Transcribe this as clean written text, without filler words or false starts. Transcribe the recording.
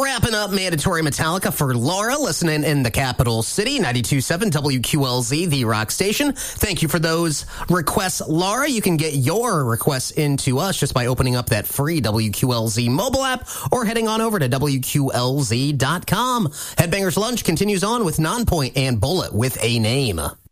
Wrapping up Mandatory Metallica for Laura, listening in the capital city, 92.7 WQLZ, the rock station. Thank you for those requests, Laura. You can get your requests into us just by opening up that free WQLZ mobile app or heading on over to WQLZ.com. Headbangers Lunch continues on with Nonpoint and Bullet with a Name.